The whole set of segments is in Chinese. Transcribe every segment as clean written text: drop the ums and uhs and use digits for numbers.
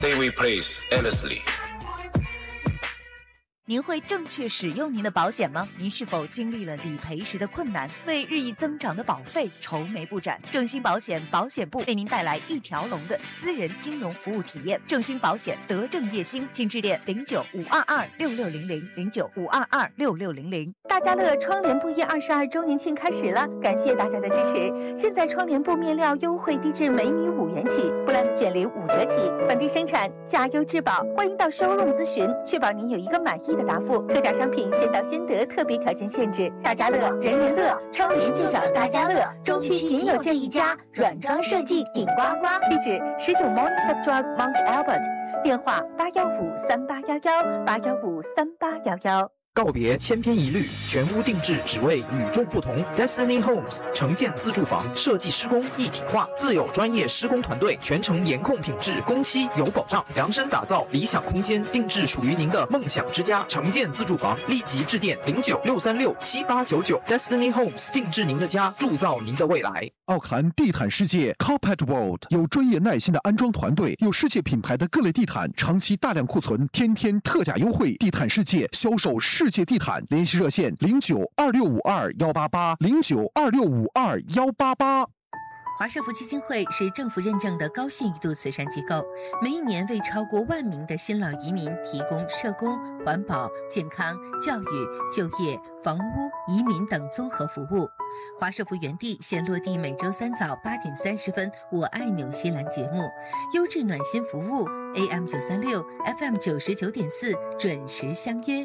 They replace endlessly. 您会正确使用您的保险吗？您是否经历了理赔时的困难，为日益增长的保费愁眉不展？正兴保险保险部为您带来一条龙的私人金融服务体验。正兴保险德正业兴，请致电09-522-6600 大家乐窗帘布业22周年庆开始了，感谢大家的支持。现在窗帘布面料优惠低至每米5元起，布兰的卷帘5折起，本地生产，价优质保。欢迎到showroom咨询，确保您有一个满意的答复。特价商品先到先得，特别条件限制。大家乐，人人乐，窗帘就找大家乐，中区仅有这一家，软装设计顶呱呱。地址19 Morningside Drive Mount Albert， 电话8153811 告别千篇一律，全屋定制，只为与众不同。Destiny Homes 城建自住房设计施工一体化，自有专业施工团队，全程严控品质，工期有保障，量身打造理想空间，定制属于您的梦想之家。城建自住房，立即致电09-636-7899。Destiny Homes 定制您的家，铸造您的未来。 奥克兰地毯世界 Carpet World 有专业耐心的安装团队，有世界品牌的各类地毯，长期大量库存，天天特价优惠。地毯世界销售世界地毯，联系热线09-2652-188 华社福基金会是政府认证的高信誉度慈善机构，每一年为超过1万名的新老移民提供社工、环保、健康、教育、就业、房屋、移民等综合服务。华社福原地现落地每周3早8点30分，我爱纽西兰节目，优质暖心服务 AM 936 FM 99.4，准时相约。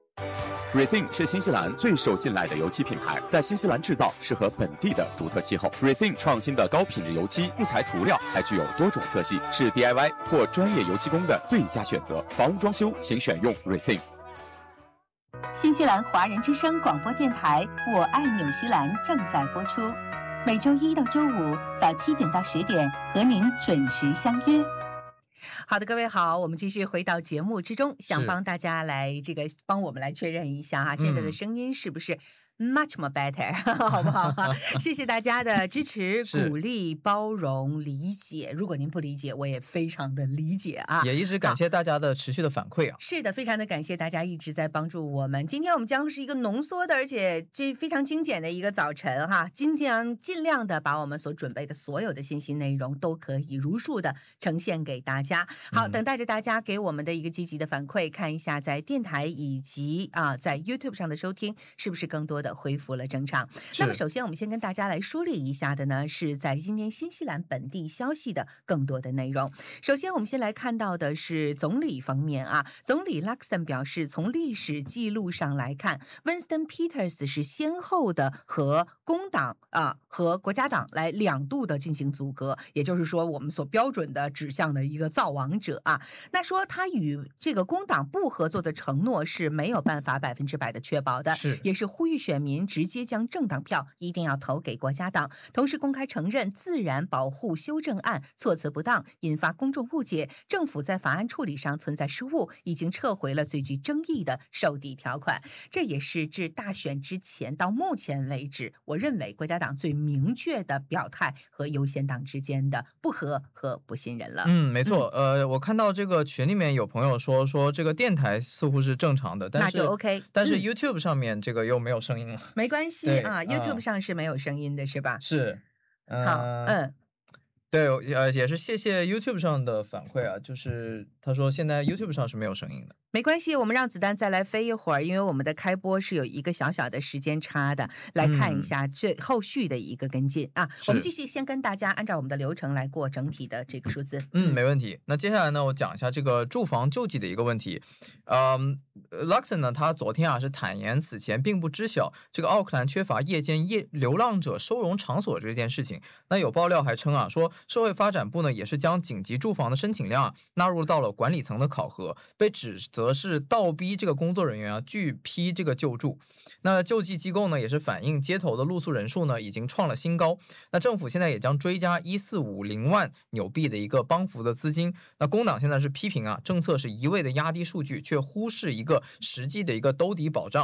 Racing 是新西兰最受信赖的油漆品牌，在新西兰制造，适合本地的独特气候。Racing 创新的高品质油漆不裁涂料，还具有多种色系，是 DIY 或专业油漆工的最佳选择。房屋装修请选用 Racing。 新西兰华人之声广播电台《我爱纽西兰》正在播出，每周1到周5早7点到10点，和您准时相约。好的，各位好，我们继续回到节目之中，想帮大家来帮我们来确认一下哈，现在的声音是不是much more better 好不好？谢谢大家的支持、鼓励、包容、理解。如果您不理解，我也非常的理解啊。 也一直感谢大家的持续的反馈啊。 是的，非常的感谢大家一直在帮助我们。今天我们将是一个浓缩的，而且这非常精简的一个早晨哈。今天尽量的把我们所准备的所有的信息内容都可以如数的呈现给大家。好，等待着大家给我们的一个积极的反馈，看一下在电台以及在 YouTube 上的收听是不是更多的恢复了正常。那么首先我们先跟大家来梳理一下的呢，是在今天新西兰本地消息的更多的内容。首先我们先来看到的是总理方面啊，总理 Luxon 表示，从历史记录上来看 Winston Peters 是先后的和工党和国家党来2度的进行阻隔，也就是说我们所标准的指向的一个造王者啊。那说他与这个工党不合作的承诺是没有办法100%的确保的，也是呼吁选民直接将政党票一定要投给国家党，同时公开承认自然保护修正案措辞不当，引发公众误解，政府在法案处理上存在失误，已经撤回了最具争议的受抵条款。这也是至大选之前到目前为止，我认为国家党最明确的表态和优先党之间的不和和不信任了。 没错，我看到这个群里面有朋友说这个电台似乎是正常的， 那就 OK， 但是 YouTube 上面这个又没有声音了。 没关系啊，YouTube 上是没有声音的是吧？ 是， 好， 对，也是谢谢 YouTube 上的反馈啊，就是他说现在 YouTube 上是没有声音的。 没关系，我们让子弹再来飞一会儿，因为我们的开播是有一个小小的时间差的，来看一下这后续的一个跟进啊。我们继续先跟大家按照我们的流程来过整体的这个数字。 没问题。那接下来呢，我讲一下这个住房救济的一个问题。Luxon 呢，他昨天是坦言此前并不知晓这个奥克兰缺乏夜间流浪者收容场所这件事情。那有爆料还称说社会发展部呢也是将紧急住房的申请量纳入到了管理层的考核，被指责是倒逼这个工作人员拒批这个救助。那救济机构呢也是反映街头的露宿人数呢已经创了新高。那政府现在也将追加1450万纽币的一个帮扶的资金。那工党现在是批评政策是一味的压低数据，却忽视一个实际的一个兜底保障。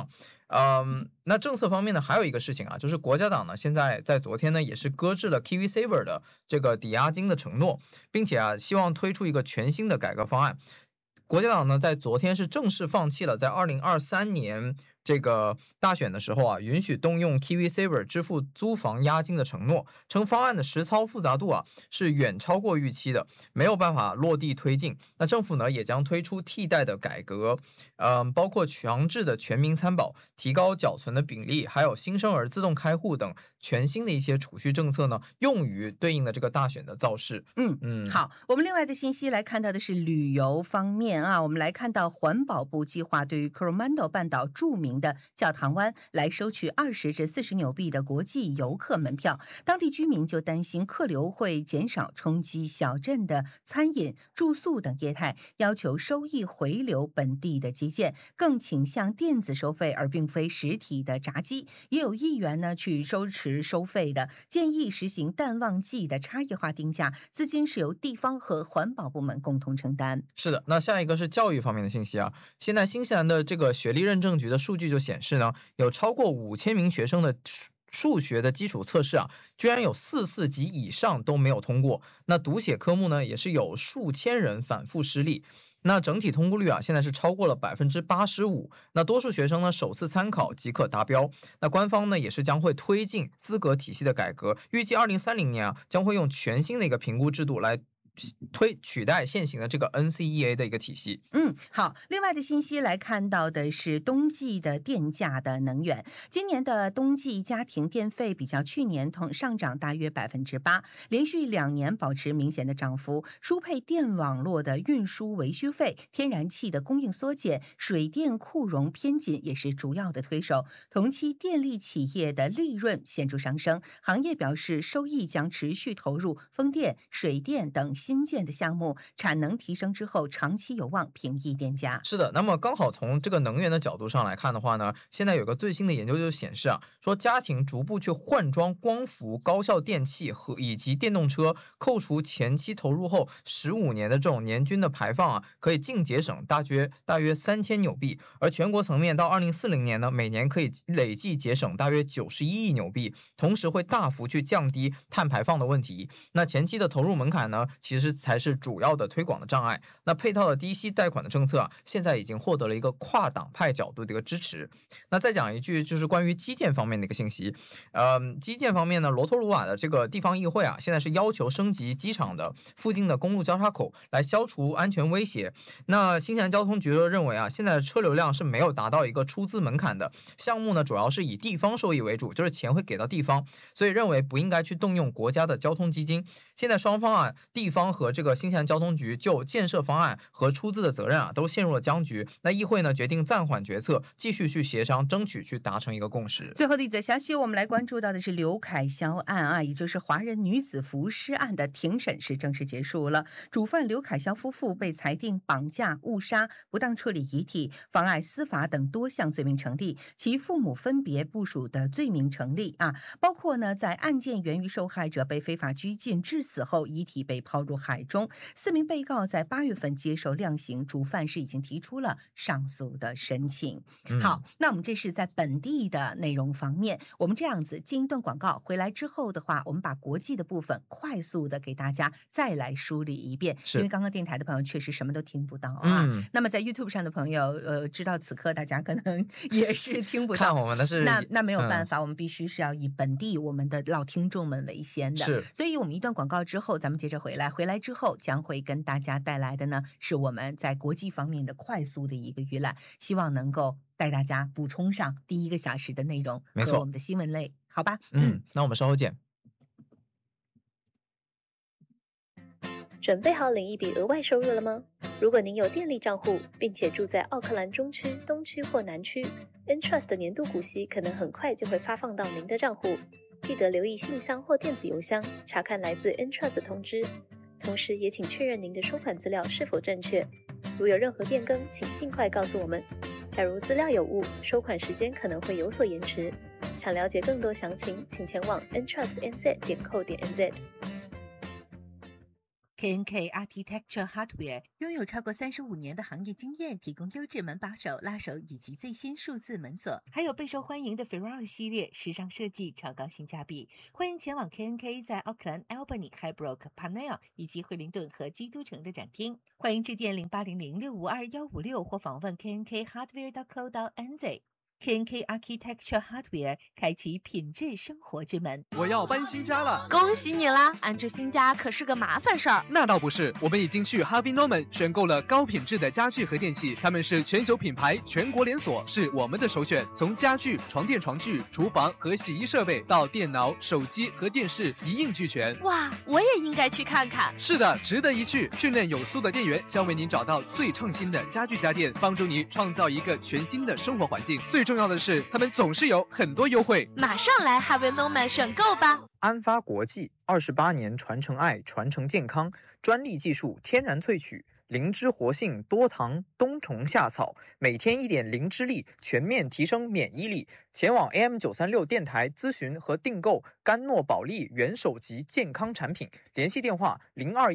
那政策方面呢，还有一个事情啊，就是国家党呢现在在昨天呢也是搁置了 KiwiSaver 的这个抵押金的承诺，并且啊希望推出一个全新的改革方案。国家党呢在昨天是正式放弃了在2023年这个大选的时候啊，允许动用 KiwiSaver 支付租房押金的承诺，称方案的实操复杂度啊是远超过预期的，没有办法落地推进。那政府呢也将推出替代的改革，包括强制的全民参保、提高缴存的比例，还有新生儿自动开户等全新的一些储蓄政策呢，用于对应的这个大选的造势。 好，我们另外的信息来看到的是旅游方面啊，我们来看到环保部计划对于 Coromandel 半岛著名的教堂湾来收取20至40纽币的国际游客门票，当地居民就担心客流会减少，冲击小镇的餐饮、住宿等业态，要求收益回流本地的基建，更倾向电子收费而并非实体的闸机。也有议员呢去收持收费的，建议实行淡旺季的差异化定价，资金是由地方和环保部门共同承担。 是的，那下一个是教育方面的信息啊。现在新西兰的这个学历认证局的数据就显示呢，有超过5000名学生的数学的基础测试啊，居然有44级以上都没有通过。那读写科目呢，也是有数千人反复失利。那整体通过率啊，现在是超过了85%。那多数学生呢，首次参考即可达标。那官方呢，也是将会推进资格体系的改革，预计2030年啊，将会用全新的一个评估制度来取代现行的这个 NCEA 的一个体系。 好，另外的信息来看到的是冬季的电价的能源，今年的冬季家庭电费比较去年同上涨大约8%，连续2年保持明显的涨幅。输配电网络的运输维修费、天然气的供应缩减、水电库容偏紧也是主要的推手。同期电力企业的利润显著上升，行业表示收益将持续投入风电、水电等新建的项目，产能提升之后，长期有望平抑电价。 是的，那么刚好从这个能源的角度上来看的话呢，现在有个最新的研究就显示啊，说家庭逐步去换装光伏、高效电器以及电动车，扣除前期投入后15年的这种年均的排放啊，可以净节省大约3000纽币，而全国层面到2040年呢，每年可以累计节省大约91亿纽币，同时会大幅去降低碳排放的问题。那前期的投入门槛呢，其实才是主要的推广的障碍。那配套的低息贷款的政策啊，现在已经获得了一个跨党派角度的一个支持。那再讲一句，就是关于基建方面的一个信息。基建方面呢，罗托鲁瓦的这个地方议会啊，现在是要求升级机场的附近的公路交叉口，来消除安全威胁。那新西兰交通局认为啊，现在的车流量是没有达到一个出资门槛的项目呢，主要是以地方受益为主，就是钱会给到地方，所以认为不应该去动用国家的交通基金。现在双方啊，地方和这个新西兰交通局就建设方案和出资的责任啊，都陷入了僵局。那议会呢决定暂缓决策，继续去协商，争取去达成一个共识。 最后的一则消息，我们来关注到的是刘凯霄案啊，也就是华人女子浮尸案的庭审是正式结束了。主犯刘凯霄夫妇被裁定绑架、误杀、不当处理遗体、妨碍司法等多项罪名成立，其父母分别部属的罪名成立啊，包括呢在案件源于受害者被非法拘禁致死后，遗体被抛入海中。4名被告在8月份接受量刑，主犯是已经提出了上诉的申请。好，那我们这是在本地的内容方面，我们这样子进一段广告，回来之后的话，我们把国际的部分快速的给大家再来梳理一遍，因为刚刚电台的朋友确实什么都听不到啊。那么在 YouTube 上的朋友，知道此刻大家可能也是听不到， 看我们的是那没有办法，我们必须是要以本地我们的老听众们为先的， 是， 所以我们一段广告之后，咱们接着回来，回来之后将会跟大家带来的呢，是我们在国际方面的快速的一个预览，希望能够带大家补充上第1个小时的内容和我们的新闻类，好吧？ 那我们稍后见。 准备好领一笔额外收入了吗？如果您有电力账户，并且住在奥克兰中区、东区或南区 ，Entrust 的年度股息可能很快就会发放到您的账户。记得留意信箱或电子邮箱，查看来自 Entrust 的通知。同时也请确认您的收款资料是否正确。如有任何变更，请尽快告诉我们。假如资料有误，收款时间可能会有所延迟。想了解更多详情，请前往 entrustnz.co.nz。 KNK Architecture Hardware 拥有超过35年的行业经验，提供优质门把手、拉手以及最新数字门锁，还有备受欢迎的 Ferrari 系列，时尚设计，超高性价比。欢迎前往 KNK 在奥克兰 Albany、Highbrook、Parnell 以及惠灵顿和基督城的展厅。欢迎致电0800652156或访问 knkHardware.co.nz。KNK Architecture Hardware 开启品质生活之门。 我要搬新家了， 恭喜你啦！安置新家可是个麻烦事儿。 那倒不是，我们已经去 Harvey Norman 选购了高品质的家具和电器，他们是全球品牌，全国连锁，是我们的首选。从家具、床垫、床具、厨房和洗衣设备到电脑、手机和电视一应俱全。 哇，我也应该去看看。 是的，值得一去。训练有素的店员将为您找到最创新的家具家电，帮助你创造一个全新的生活环境。最重要的是，他们总是有很多优惠。 马上来 Harvey Norman 选购吧。 安发国际28年传承爱，传承健康，专利技术，天然萃取，灵芝活性，多糖，冬虫夏草，每天一点灵芝力，全面提升免疫力。前往 AM936 电台咨询和订购甘诺宝利元首级健康产品，联系电话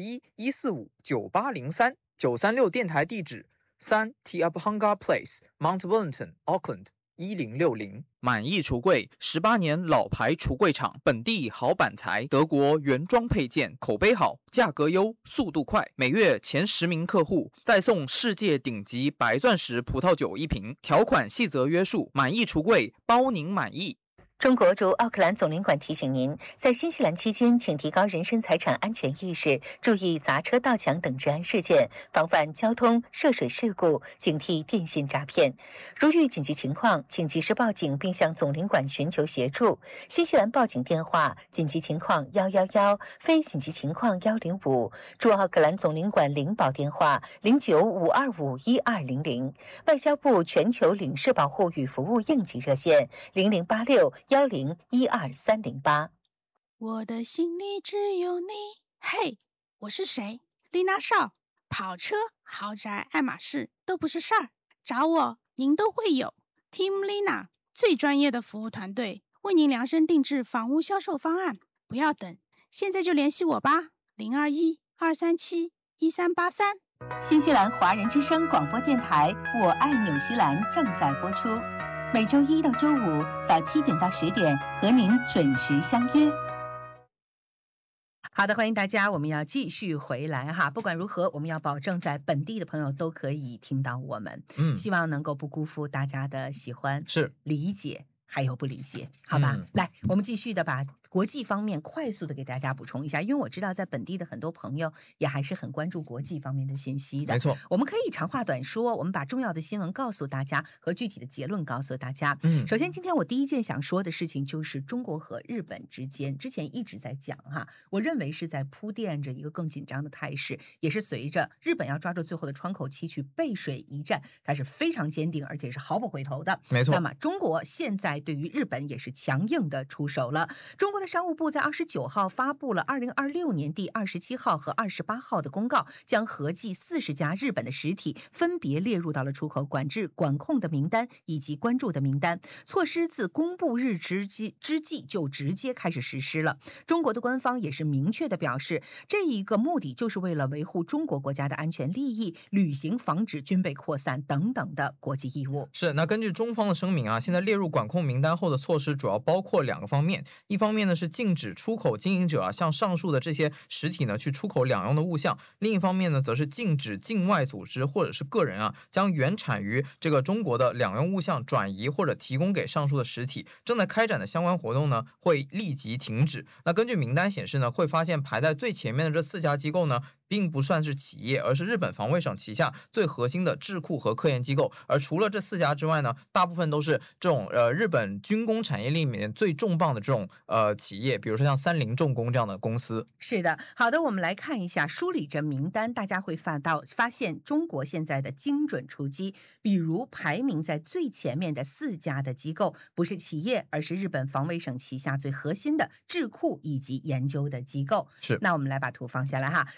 021-145-9803。936电台地址3 Tiabhanga Place Mount Wellington Auckland 1060。满意橱柜18年老牌橱柜厂，本地好板材，德国原装配件，口碑好，价格优，速度快，每月前10名客户再送世界顶级白钻石葡萄酒1瓶，条款细则约束。满意橱柜，包您满意。 中国驻奥克兰总领馆提醒您，在新西兰期间，请提高人身财产安全意识，注意砸车、盗抢等治安事件，防范交通涉水事故，警惕电信诈骗。如遇紧急情况，请及时报警并向总领馆寻求协助。新西兰报警电话：紧急情况111，非紧急情况105。驻奥克兰总领馆领保电话0952512200。外交部全球领事保护与服务应急热线0086101238。 我的心里只有你。嘿，我是谁？丽娜少。跑车、豪宅、爱马仕都不是事儿，找我您都会有。Team Lina 最专业的服务团队，为您量身定制房屋销售方案。不要等，现在就联系我吧。021-237-1383。 新西兰华人之声广播电台《我爱纽西兰》正在播出。每周1到周5早7点到10点和您准时相约。 好的，欢迎大家，我们要继续回来哈。不管如何，我们要保证在本地的朋友都可以听到我们，希望能够不辜负大家的喜欢、 是理解。还有不理解，好吧？来，我们继续的把国际方面快速的给大家补充一下，因为我知道在本地的很多朋友也还是很关注国际方面的信息的。 没错， 我们可以长话短说，我们把重要的新闻告诉大家和具体的结论告诉大家。首先今天我第一件想说的事情就是中国和日本之间，之前一直在讲哈，我认为是在铺垫着一个更紧张的态势，也是随着日本要抓住最后的窗口期去背水一战，它是非常坚定而且是毫不回头的。 没错。 那么中国现在对于日本也是强硬的出手了。中国的商务部在29号发布了2026年第27号和28号的公告，将合计40家日本的实体分别列入到了出口管制管控的名单以及关注的名单。措施自公布日之际就直接开始实施了。中国的官方也是明确的表示，这一个目的就是为了维护中国国家的安全利益，履行防止军备扩散等等的国际义务。 是，那根据中方的声明啊，现在列入管控名单后的措施主要包括2个方面，一方面呢是禁止出口经营者向上述的这些实体呢去出口两用的物项，另一方面呢则是禁止境外组织或者是个人啊将原产于这个中国的两用物项转移或者提供给上述的实体，正在开展的相关活动呢会立即停止。那根据名单显示呢，会发现排在最前面的这4家机构呢并不算是企业，而是日本防卫省旗下最核心的智库和科研机构。而除了这4家之外呢，大部分都是这种日本军工产业里面最重磅的这种企业，比如说像三菱重工这样的公司。 是的，好的，我们来看一下，梳理着名单，大家会发现中国现在的精准出击。比如排名在最前面的4家的机构不是企业，而是日本防卫省旗下最核心的智库以及研究的机构。 是， 那我们来把图放下来哈。那么排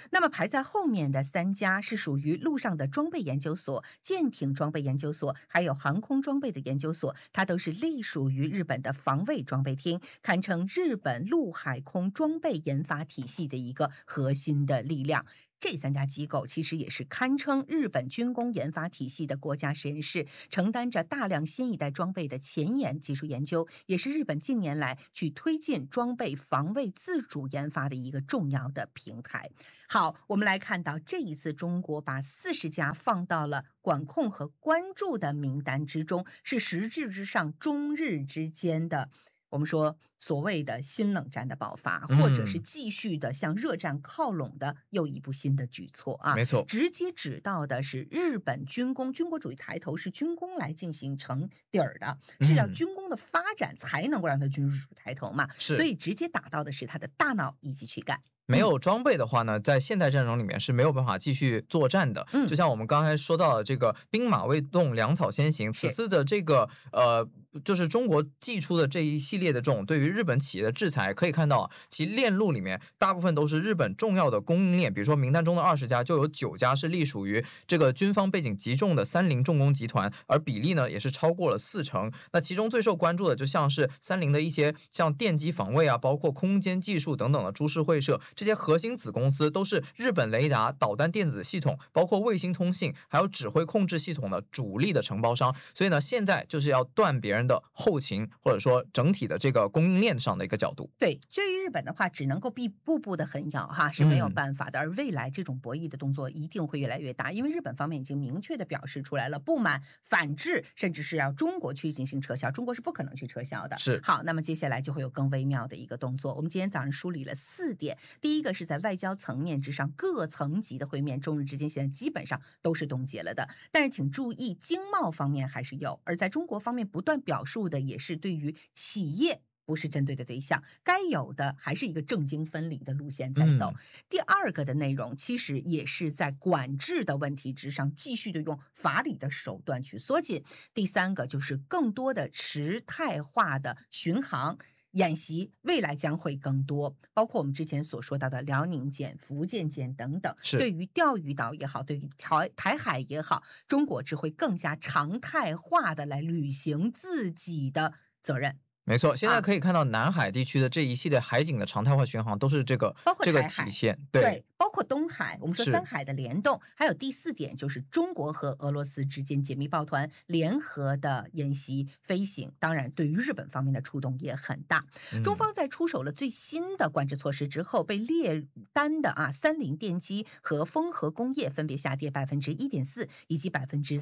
排在后面的3家是属于陆上的装备研究所、舰艇装备研究所，还有航空装备的研究所，它都是隶属于日本的防卫装备厅，堪称日本陆海空装备研发体系的一个核心的力量。这3家机构其实也是堪称日本军工研发体系的国家实验室，承担着大量新一代装备的前沿技术研究，也是日本近年来去推进装备防卫自主研发的一个重要的平台。好，我们来看到这一次中国把40家放到了管控和关注的名单之中，是实质之上中日之间的我们说所谓的新冷战的爆发，或者是继续的向热战靠拢的又一步新的举措啊。 没错， 直接指到的是日本军工，军国主义抬头是军工来进行成底儿的，是要军工的发展才能够让它军事主义抬头嘛。 是， 所以直接打到的是他的大脑以及躯干。 没有装备的话呢，在现代战争里面是没有办法继续作战的。就像我们刚才说到的这个兵马未动，粮草先行，此次的这个就是中国祭出的这一系列的这种对于日本企业的制裁，可以看到其链路里面大部分都是日本重要的供应链，比如说名单中的20家就有9家是隶属于这个军方背景极重的三菱重工集团，而比例呢也是超过了40%。那其中最受关注的就像是三菱的一些像电机防卫啊，包括空间技术等等的株式会社，这些核心子公司都是日本雷达、导弹电子系统，包括卫星通信还有指挥控制系统的主力的承包商。所以呢，现在就是要断别人的后勤，或者说整体的这个供应链上的一个角度。 对，对于日本的话，只能够步步的狠咬哈，是没有办法的。而未来这种博弈的动作一定会越来越大，因为日本方面已经明确的表示出来了不满、反制，甚至是要中国去进行撤销，中国是不可能去撤销的。 是。 好，那么接下来就会有更微妙的一个动作。我们今天早上梳理了4点，第一个是在外交层面之上，各层级的会面，中日之间现在基本上都是冻结了的。但是请注意，经贸方面还是有，而在中国方面不断表述的也是对于企业不是针对的对象，该有的还是一个政经分离的路线在走。第二个的内容其实也是在管制的问题之上继续的用法理的手段去缩紧。第三个就是更多的时态化的巡航演习，未来将会更多，包括我们之前所说到的辽宁舰、福建舰等等。对于钓鱼岛也好，对于台海也好，中国只会更加常态化的来履行自己的责任。 没错，现在可以看到南海地区的这一系列海警的常态化巡航都是这个体现。对， 包括东海，我们说3海的联动。还有第4点就是中国和俄罗斯之间解密抱团联合的演习飞行，当然对于日本方面的触动也很大。中方在出手了最新的管制措施之后，被列单的三菱电机和丰和工业分别下跌1.4%以及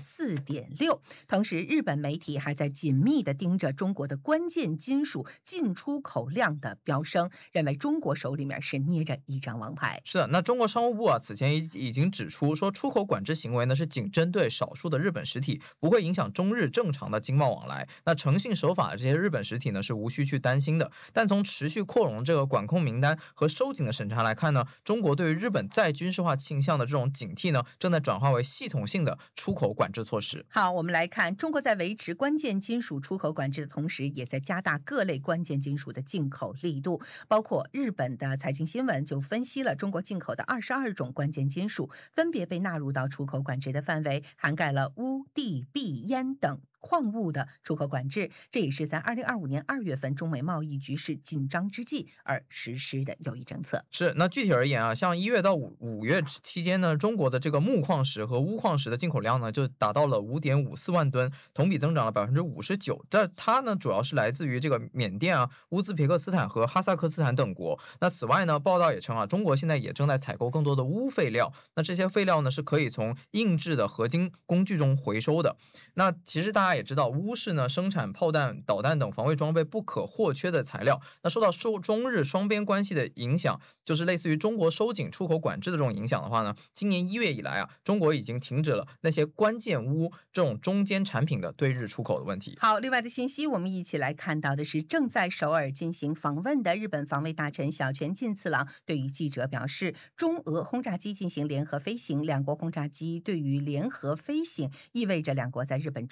4.6%。同时日本媒体还在紧密的盯着中国的关键金属进出口量的飙升，认为中国手里面是捏着一张王牌。 是的，那中国商务部此前已经指出说，出口管制行为呢是仅针对少数的日本实体，不会影响中日正常的经贸往来。那诚信守法的这些日本实体呢是无需去担心的。但从持续扩容这个管控名单和收紧的审查来看呢，中国对于日本再军事化倾向的这种警惕呢，正在转化为系统性的出口管制措施。 好，我们来看，中国在维持关键金属出口管制的同时，也在加大各类关键金属的进口力度。包括日本的财经新闻就分析了中国进口的22种关键金属分别被纳入到出口管制的范围，涵盖了钨、锑、铋、烟等矿物的出口管制，这也是在2025年2月份中美贸易局势紧张之际而实施的有益政策。 是，那具体而言像1月到5月期间呢，中国的这个钼矿石和钨矿石的进口量呢就达到了5.54万吨，同比增长了59%。这它呢主要是来自于这个缅甸乌兹别克斯坦和哈萨克斯坦等国。那此外呢，报道也称中国现在也正在采购更多的钨废料，那这些废料呢是可以从硬质的合金工具中回收的。那其实大家也知道，钨是呢生产炮弹、导弹等防卫装备不可或缺的材料。那受到中日双边关系的影响，就是类似于中国收紧出口管制的这种影响的话呢，今年1月以来中国已经停止了那些关键钨这种中间产品的对日出口的问题。 好，另外的信息我们一起来看到的是，正在首尔进行访问的日本防卫大臣小泉进次郎对于记者表示，中俄轰炸机进行联合飞行，两国轰炸机对于联合飞行意味着两国在日本周边的活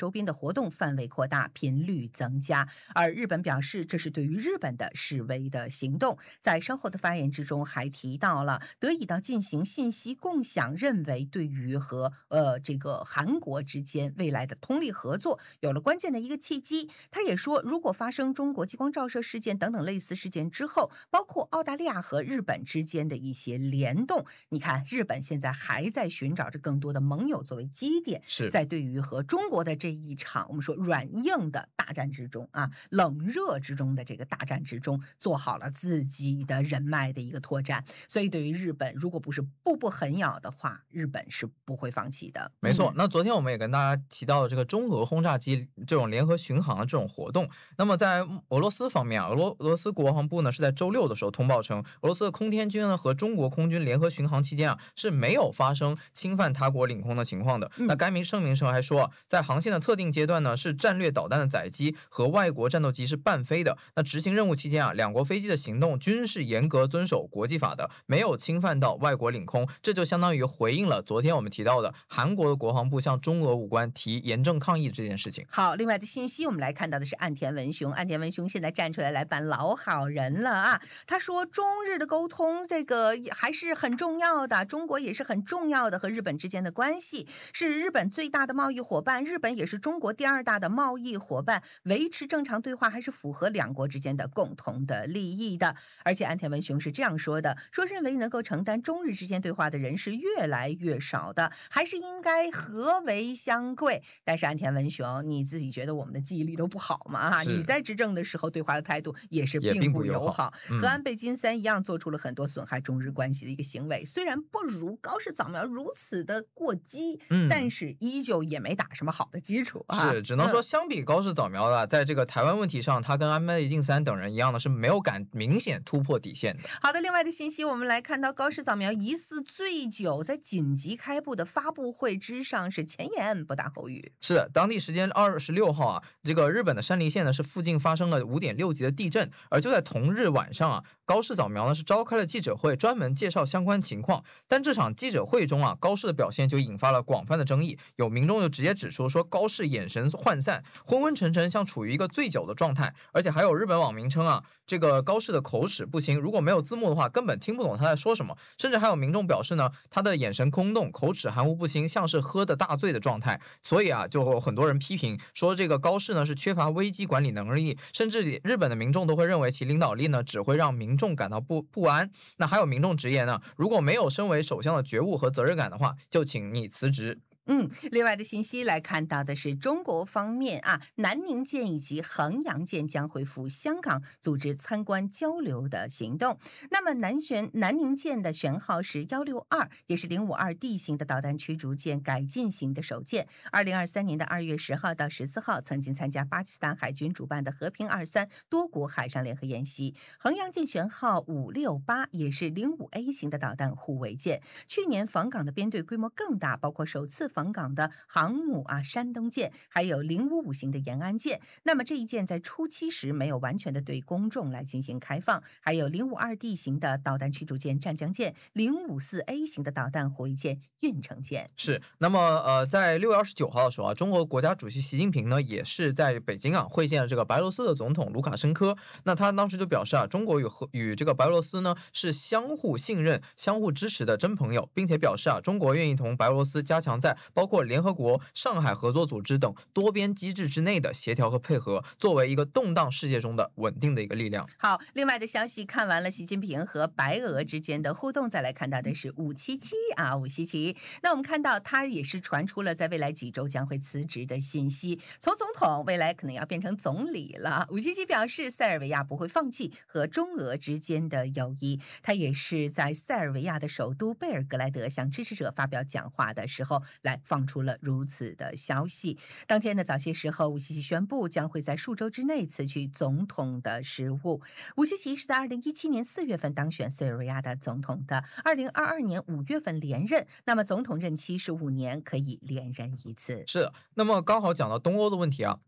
活动范围扩大，频率增加。而日本表示，这是对于日本的示威的行动。在稍后的发言之中还提到了得以到进行信息共享，认为对于和这个韩国之间未来的通力合作有了关键的一个契机。他也说，如果发生中国激光照射事件等等类似事件之后，包括澳大利亚和日本之间的一些联动，你看日本现在还在寻找着更多的盟友作为基点， 是在对于和中国的这一场我们说软硬的大战之中啊，冷热之中的这个大战之中，做好了自己的人脉的一个拓展。所以对于日本，如果不是步步狠咬的话，日本是不会放弃的。 没错，那昨天我们也跟大家提到了这个中俄轰炸机这种联合巡航的这种活动。那么在俄罗斯方面啊，俄罗斯国防部呢是在周六的时候通报称，俄罗斯的空天军呢和中国空军联合巡航期间啊是没有发生侵犯他国领空的情况的。那该声明上还说啊，在航线的特定阶段呢，是战略导弹的载机和外国战斗机是伴飞的。那执行任务期间啊，两国飞机的行动均是严格遵守国际法的，没有侵犯到外国领空。这就相当于回应了昨天我们提到的韩国的国防部向中俄武官提严正抗议这件事情。 好，另外的信息我们来看到的是岸田文雄。岸田文雄现在站出来扮老好人了啊！他说中日的沟通这个还是很重要的，中国也是很重要的，和日本之间的关系是日本最大的贸易伙伴，日本也是中国第2大的贸易伙伴，维持正常对话还是符合两国之间的共同的利益的。而且岸田文雄是这样说的，说认为能够承担中日之间对话的人是越来越少的，还是应该和为相贵。但是岸田文雄，你自己觉得我们的记忆力都不好吗？你在执政的时候对话的态度也是并不友好，和安倍晋三一样做出了很多损害中日关系的一个行为，虽然不如高市早苗如此的过激，但是依旧也没打什么好的基础啊。 是，只能说相比高市早苗的，在这个台湾问题上，他跟安倍晋三等人一样的是没有敢明显突破底线的。 好的，另外的信息我们来看到高市早苗疑似醉酒，在紧急开布的发布会之上是前言不搭后语。 是的，当地时间26号啊，这个日本的山梨县呢是附近发生了5.6级的地震，而就在同日晚上啊，高市早苗呢是召开了记者会，专门介绍相关情况。但这场记者会中啊，高市的表现就引发了广泛的争议，有民众就直接指出说高市眼神涣散，昏昏沉沉，像处于一个醉酒的状态。而且还有日本网民称啊，这个高市的口齿不清，如果没有字幕的话，根本听不懂他在说什么。甚至还有民众表示呢，他的眼神空洞，口齿含糊不清，像是喝的大醉的状态。所以啊，就有很多人批评说这个高市呢是缺乏危机管理能力，甚至日本的民众都会认为其领导力呢只会让民众感到不安。那还有民众直言呢，如果没有身为首相的觉悟和责任感的话，就请你辞职。 另外的信息来看到的是中国方面啊，南宁舰以及衡阳舰将恢复香港组织参观交流的行动。那么南宁舰的舷号是162，也是052D 型的导弹驱逐舰改进型的首舰。2023年的2月10号到14号曾经参加巴基斯坦海军主办的和平23多国海上联合演习。衡阳舰舷号568，也是05A 型的导弹护卫舰。去年访港的编队规模更大，包括首次访港的航母山东舰，还有055型的延安舰。那么这一舰在初期时没有完全的对公众来进行开放，还有052D 型的导弹驱逐舰湛江舰，054A 型的导弹护卫舰运城舰。 是，那么在6月29号的时候啊，中国国家主席习近平呢也是在北京啊会见了这个白俄罗斯的总统卢卡申科。那他当时就表示啊，中国与这个白俄罗斯呢是相互信任、相互支持的真朋友，并且表示啊，中国愿意同白俄罗斯加强在包括联合国、上海合作组织等多边机制之内的协调和配合，作为一个动荡世界中的稳定的一个力量。 好，另外的消息看完了习近平和白俄之间的互动，再来看到的是577。那我们看到他也是传出了在未来几周将会辞职的信息，从总统未来可能要变成总理了。577表示塞尔维亚不会放弃和中俄之间的友谊。他也是在塞尔维亚的首都贝尔格莱德向支持者发表讲话的时候来放出了如此的消息。当天的早些时候，577宣布将会在数周之内辞去总统的职务。577是在2017年4月份当选塞尔维亚的总统的，2022年5月份连任。那么总统任期是5年，可以连任1次。 是的，那么刚好讲到东欧的问题啊。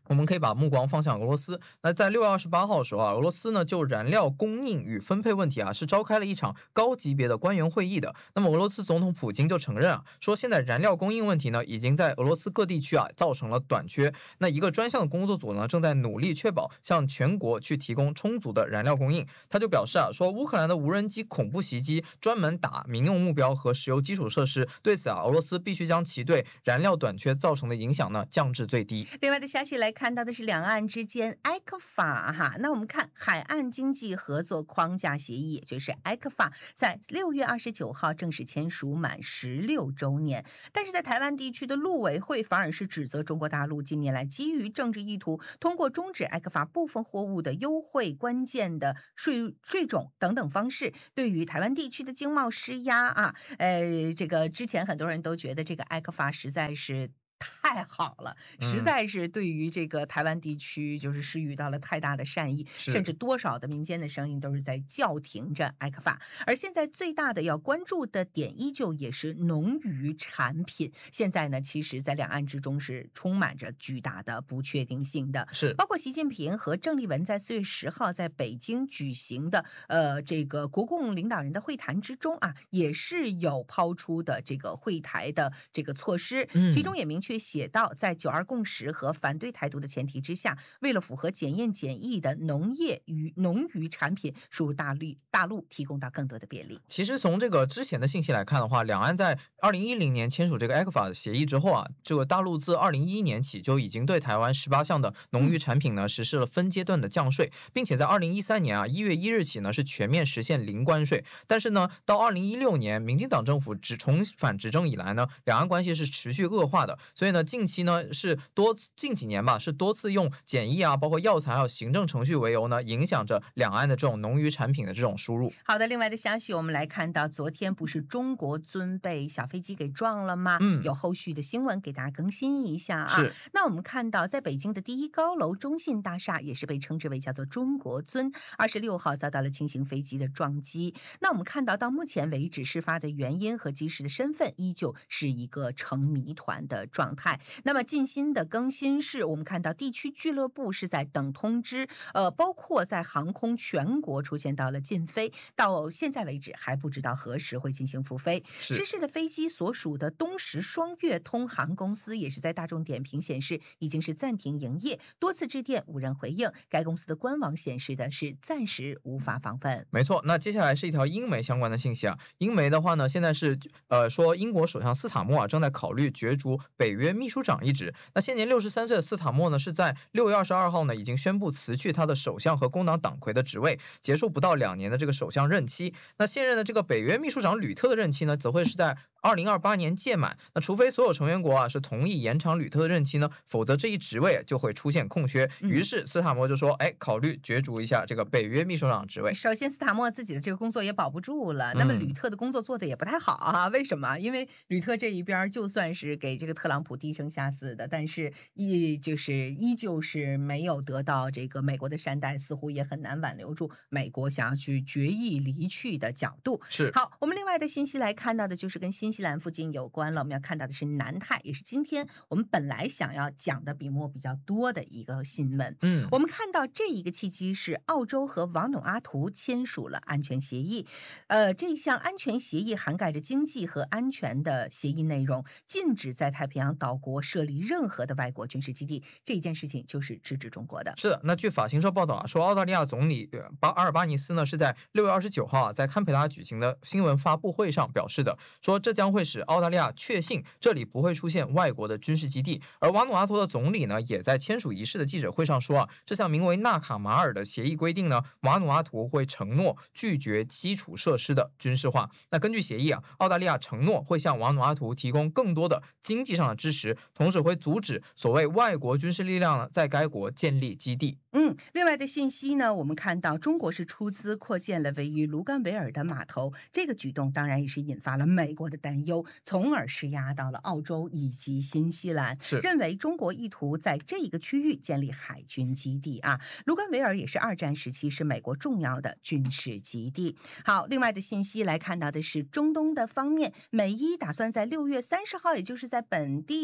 我们可以把目光放向俄罗斯。那在6月28号的时候啊，俄罗斯呢就燃料供应与分配问题啊，是召开了一场高级别的官员会议的。那么俄罗斯总统普京就承认啊，说现在燃料供应问题呢，已经在俄罗斯各地区啊造成了短缺。那一个专项的工作组呢，正在努力确保向全国去提供充足的燃料供应。他就表示啊，说乌克兰的无人机恐怖袭击专门打民用目标和石油基础设施，对此啊，俄罗斯必须将其对燃料短缺造成的影响呢降至最低。 另外的消息来看到的是两岸之间 ECFA 哈，那我们看海岸经济合作框架协议，也就是 ECFA， 在6月29号正式签署满16周年。但是在台湾地区的陆委会反而是指责中国大陆近年来基于政治意图，通过终止 ECFA 部分货物的优惠、关键的税种等等方式，对于台湾地区的经贸施压啊。这个之前很多人都觉得这个 ECFA 实在是太好了，实在是对于这个台湾地区就是施予到了太大的善意，甚至多少的民间的声音都是在叫停着 ECFA。而现在最大的要关注的点依旧也是农渔产品。现在呢，其实在两岸之中是充满着巨大的不确定性的， 是包括习近平和郑丽文在4月10号在北京举行的这个国共领导人的会谈之中啊，也是有抛出的这个会台的这个措施，其中也明确写到，在9·2共识和反对台独的前提之下，为了符合检验检疫的农业与农渔产品输入大陆提供到更多的便利。 其实从这个之前的信息来看的话，两岸在2010年签署这个 ECFA 的协议之后啊，这个大陆自2011年起就已经对台湾18项的农渔产品呢实施了分阶段的降税，并且在2013年啊1月1日起呢是全面实现零关税。但是呢，到2016年民进党政府重返执政以来呢，两岸关系是持续恶化的，所以呢近期呢是近几年吧，是多次用检疫啊，包括药材还有行政程序为由呢，影响着两岸的这种农渔产品的这种输入。 好的，另外的消息我们来看到，昨天不是中国尊被小飞机给撞了吗？有后续的新闻给大家更新一下啊。 是。 那我们看到，在北京的第一高楼中信大厦也是被称之为叫做中国尊，26号遭到了轻型飞机的撞击。那我们看到目前为止，事发的原因和机师的身份依旧是一个成谜团的状态。那么近新的更新是，我们看到地区俱乐部是在等通知，包括在航空全国出现到了禁飞，到现在为止还不知道何时会进行复飞。失事的飞机所属的东石双月通航公司也是在大众点评显示已经是暂停营业，多次致电无人回应。该公司的官网显示的是暂时无法访问。 没错，那接下来是一条英媒相关的信息啊。英媒的话呢，现在是说英国首相斯塔默啊正在考虑角逐北约秘书长一职。那现年63岁的斯塔默呢，是在6月22号呢已经宣布辞去他的首相和工党党魁的职位，结束不到2年的这个首相任期。那现任的这个北约秘书长吕特的任期呢，则会是在2028年届满。那除非所有成员国啊是同意延长吕特的任期呢，否则这一职位就会出现空缺。于是斯塔默就说，考虑角逐一下这个北约秘书长职位。 首先斯塔默自己的这个工作也保不住了，那么吕特的工作做的也不太好啊。为什么？因为吕特这一边就算是给这个特朗普低声下气的，但是依旧是没有得到这个美国的善待，似乎也很难挽留住美国想要去决议离去的角度。 是。 好，我们另外的信息来看到的就是跟新西兰附近有关了。我们要看到的是南太，也是今天我们本来想要讲的笔墨比较多的一个新闻。我们看到这一个契机是澳洲和瓦努阿图签署了安全协议。这项安全协议涵盖着经济和安全的协议内容，禁止在太平洋岛国设立任何的外国军事基地。这一件事情就是直指中国的。 是的，那据法新社报道啊，说澳大利亚总理阿尔巴尼斯呢是在6月29号啊在堪培拉举行的新闻发布会上表示的，说这将会使澳大利亚确信这里不会出现外国的军事基地。而瓦努阿图的总理呢也在签署仪式的记者会上说啊，这项名为纳卡马尔的协议规定呢，瓦努阿图会承诺拒绝基础设施的军事化。那根据协议啊，澳大利亚承诺会向瓦努阿图提供更多的经济上的支持，同时会阻止所谓外国军事力量呢在该国建立基地。 另外的信息呢，我们看到中国是出资扩建了位于卢甘维尔的码头，这个举动当然也是引发了美国的担忧，从而施压到了澳洲以及新西兰，认为中国意图在这一个区域建立海军基地啊。卢甘维尔也是2战时期是美国重要的军事基地。好，另外的信息来看到的是中东的方面，美伊打算在6月30号，也就是在本地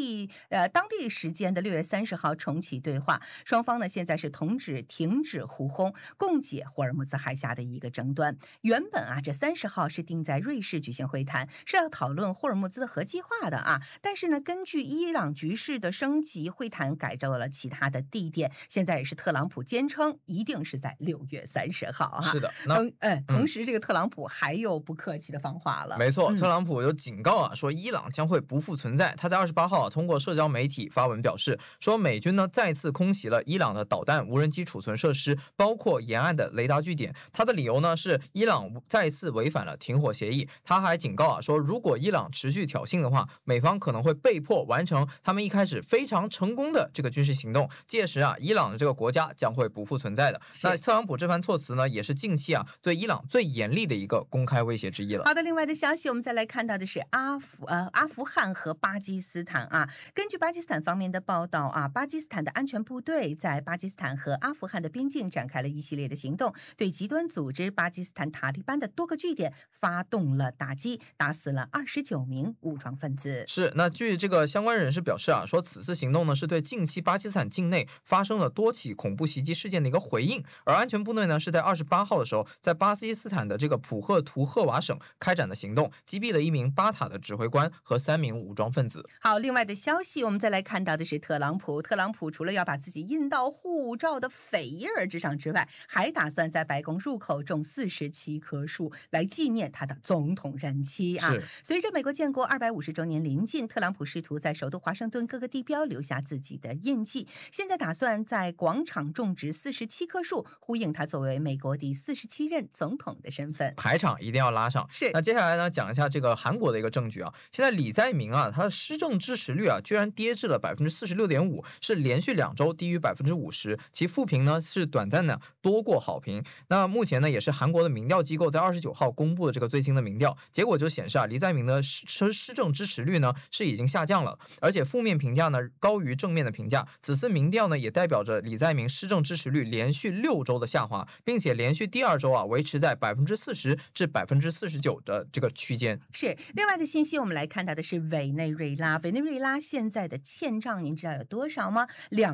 当地时间的6月30号重启对话，双方呢现在是停止互轰，共解霍尔木兹海峡的一个争端。原本啊，这30号是定在瑞士举行会谈，是要讨论霍尔木兹的核计划的啊。但是呢，根据伊朗局势的升级，会谈改到了其他的地点。现在也是特朗普坚称一定是在6月30号哈。 是的， 同时这个特朗普还有不客气的放话了。 没错，特朗普有警告啊，说伊朗将会不复存在。他在28号通过社交媒体发文表示，说美军呢再次空袭了伊朗的导弹、无人机储存设施，包括沿岸的雷达据点。他的理由呢是伊朗再次违反了停火协议。他还警告啊，说如果伊朗持续挑衅的话，美方可能会被迫完成他们一开始非常成功的这个军事行动。届时啊，伊朗的这个国家将会不复存在的。那特朗普这番措辞呢，也是近期啊对伊朗最严厉的一个公开威胁之一了。 好的，另外的消息我们再来看到的是阿富汗和巴基斯坦啊。根据巴基斯坦方面的报道啊，巴基斯坦的安全部队在巴基斯坦和阿富汗的边境展开了一系列的行动，对极端组织巴基斯坦塔利班的多个据点发动了打击，打死了29名武装分子。 是，那据这个相关人士表示啊，说此次行动呢是对近期巴基斯坦境内发生了多起恐怖袭击事件的一个回应。而安全部队呢是在28号的时候，在巴基斯坦的这个普赫图赫瓦省开展的行动，击毙了1名巴塔的指挥官和3名武装分子。 好，另外的消息我们再来看到的是特朗普除了要把自己印到护照的扉页之上之外，还打算在白宫入口种47棵树来纪念他的总统任期啊。随着美国建国250周年临近，特朗普试图在首都华盛顿各个地标留下自己的印记，现在打算在广场种植47棵树，呼应他作为美国第47任总统的身份。 排场一定要拉上。 是， 那接下来呢，讲一下这个韩国的一个证据啊。现在李在明啊，他的施政支持率啊，居然跌至了46.5%，是连续2周低于50%，其负评呢是短暂的多过好评。那目前呢，也是韩国的民调机构在29号公布的这个最新的民调结果就显示啊，李在明的施政支持率呢是已经下降了，而且负面评价呢高于正面的评价。此次民调呢也代表着李在明施政支持率连续6周的下滑，并且连续第2周啊维持在40%至49%的这个区间。 是，另外的信息我们来看到的是委内瑞拉现在的欠账您知道有多少吗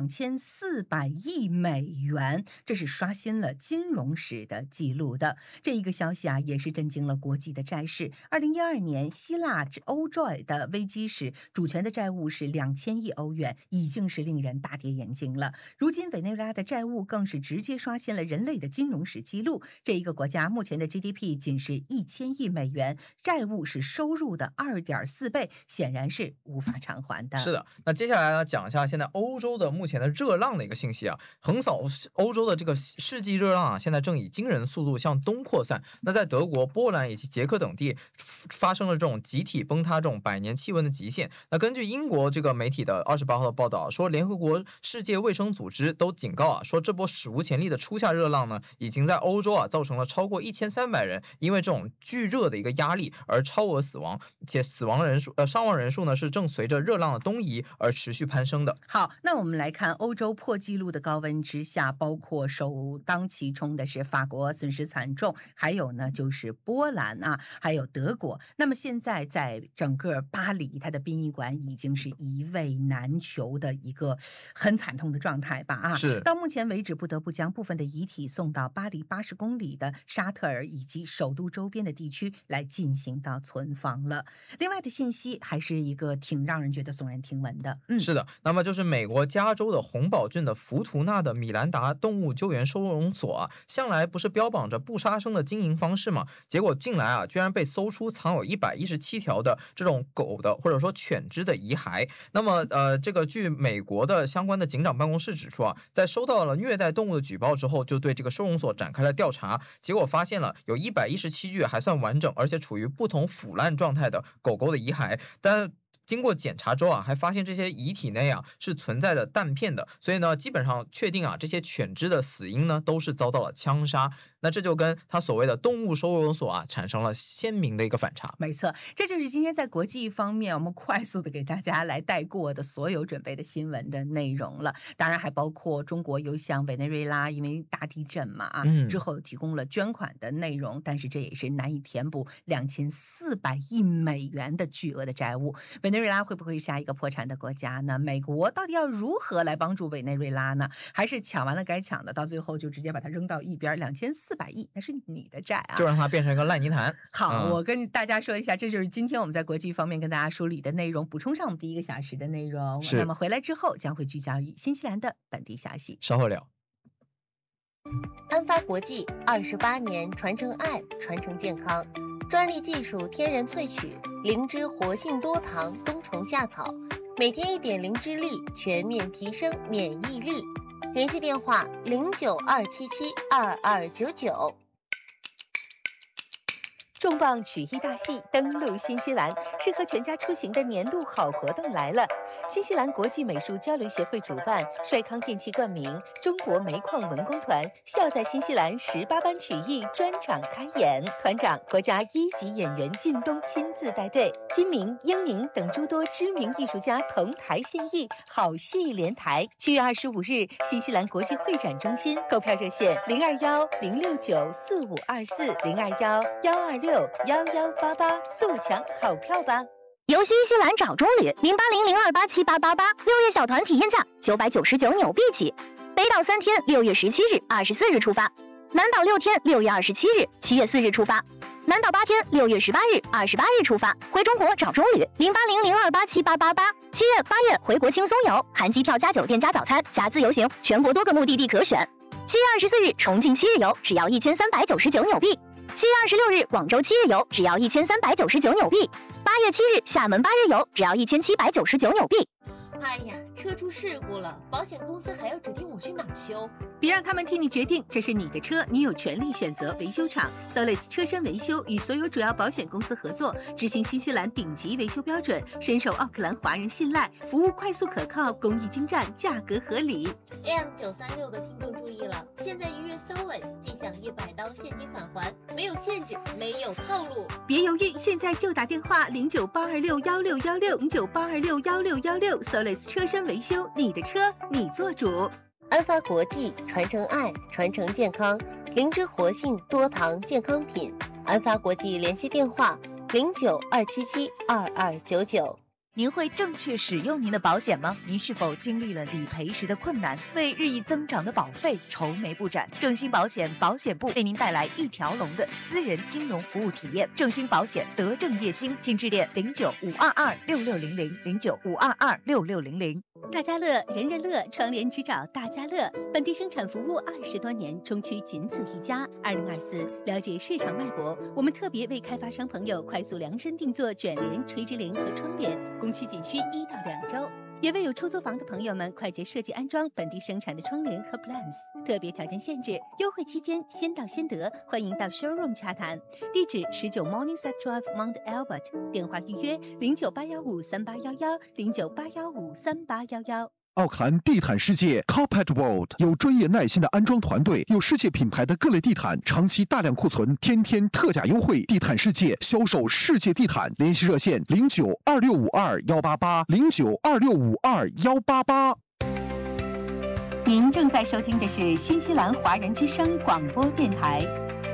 ？2400亿美元，这是刷新了金融史的记录的。这一个消息啊也是震惊了国际的债市。2012年希腊欧洲的危机时，主权的债务是2000亿欧元，已经是令人大跌眼镜了。如今委内瑞拉的债务更是直接刷新了人类的金融史记录。这一个国家目前的 GDP 仅是1000亿美元，债务是收入的2.4倍，显然是无法偿还的。 是的，那接下来呢，讲一下现在欧洲的目前的热浪的一个信息啊。横扫欧洲的这个世纪热浪啊，现在正以惊人速度向东扩散。那在德国、波兰以及捷克等地发生了这种集体崩塌这种100年气温的极限。那根据英国这个媒体的28号的报道说，联合国世界卫生组织都警告啊，说这波史无前例的初夏热浪呢，已经在欧洲啊造成了超过1300人因为这种巨热的一个压力而超额死亡，且伤亡人数呢是正随着热浪的东移而持续攀升的。 好，那我们来看欧洲破纪录的高温之下，包括首当其冲的是法国损失惨重，还有呢就是波兰啊，还有德国。那么现在在整个巴黎，它的殡仪馆已经是一位难求的一个很惨痛的状态吧啊。 是， 到目前为止不得不将部分的遗体送到巴黎80公里的沙特尔以及首都周边的地区来进行到存放了。另外的信息还是一个挺让人觉得耸人听闻的。 是的，那么就是美国加州的洪堡郡的福图纳的米兰达动物救援收容所啊，向来不是标榜着不杀生的经营方式嘛，结果近来啊居然被搜出藏有117条的这种狗的或者说犬只的遗骸。那么这个据美国的相关的警长办公室指出啊，在收到了虐待动物的举报之后，就对这个收容所展开了调查，结果发现了有117具还算完整而且处于不同腐烂状态的狗狗的遗骸，但经过检查之后啊，还发现这些遗体内啊是存在着弹片的，所以呢，基本上确定啊，这些犬只的死因呢都是遭到了枪杀。那这就跟他所谓的动物收容所啊产生了鲜明的一个反差。 没错，这就是今天在国际方面我们快速的给大家来带过的所有准备的新闻的内容了。当然还包括中国有向委内瑞拉因为大地震嘛之后提供了捐款的内容，但是这也是难以填补2400亿美元的巨额的债务。委内瑞拉会不会是下一个破产的国家呢？美国到底要如何来帮助委内瑞拉呢？还是抢完了该抢的，到最后就直接把它扔到一边？2400亿，那是你的债啊， 就让它变成一个烂泥潭。 好，我跟大家说一下，这就是今天我们在国际方面跟大家梳理的内容，补充上我们第1个小时的内容。那么回来之后将会聚焦于新西兰的本地消息， 稍后聊。 安发国际28年传承爱，传承健康，专利技术天然萃取灵芝活性多糖冬虫夏草，每天1点灵芝粒，全面提升免疫力。联系电话092772299。 重磅曲艺大戏登陆新西兰，适合全家出行的年度好活动来了！新西兰国际美术交流协会主办，帅康电器冠名，中国煤矿文工团校在新西兰18班曲艺专场开演，团长国家1级演员靳东亲自带队，金明、英宁等诸多知名艺术家同台献艺，好戏连台。7月25日，新西兰国际会展中心，购票热线021-069-4524，021-126-1188，速抢好票吧！ 游新西兰找中旅0800287888，6月小团体验价999纽币起。北岛3天，6月17日、24日出发；南岛6天，6月27日、7月4日出发；南岛8天，6月18日、28日出发。回中国找中旅0800287888。7月、8月回国轻松游，含机票加酒店加早餐加自由行，全国多个目的地可选。7月24日重庆7日游只要1399纽币。7月26日广州7日游只要1399纽币。8月7日厦门8日游只要1799纽币。 哎呀，车出事故了，保险公司还要指定我去哪儿修？ 别让他们替你决定，这是你的车，你有权利选择维修厂。Solis 车身维修与所有主要保险公司合作，执行新西兰顶级维修标准，深受奥克兰华人信赖，服务快速可靠，工艺精湛，价格合理。 AM936的听众注意了，现在预约 Solis 即享100刀现金返还，没有限制，没有套路。 别犹豫，现在就打电话098261616，098261616 Solis 车身维修，你的车你做主。 安发国际传承爱，传承健康，灵芝活性多糖健康品。安发国际联系电话092772299。 您会正确使用您的保险吗？您是否经历了理赔时的困难，为日益增长的保费愁眉不展？正兴保险保险部为您带来一条龙的私人金融服务体验。正兴保险德正业兴，请致电0952266009522660。大家乐，人人乐，窗帘只找大家乐。本地生产服务20多年，中区仅此一家。2024了解市场脉搏，我们特别为开发商朋友快速量身定做卷帘、垂直帘和窗帘，工期仅需1到2周。也为有出租房的朋友们快捷设计安装本地生产的窗帘和 plans， 特别条件限制，优惠期间先到先得，欢迎到 showroom 洽谈。地址19 Morningside Drive Mount Albert， 电话预约0988153811，0988153811。 奥克兰地毯世界 Carpet World 有专业耐心的安装团队，有世界品牌的各类地毯，长期大量库存，天天特价优惠。地毯世界销售世界地毯，联系热线092652188，092652188。 您正在收听的是新西兰华人之声广播电台。